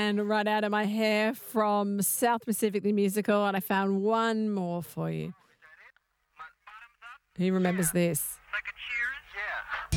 ran right out of my hair from South Pacific the musical, and I found one more for you. Who remembers this? Like a cheers? Yeah.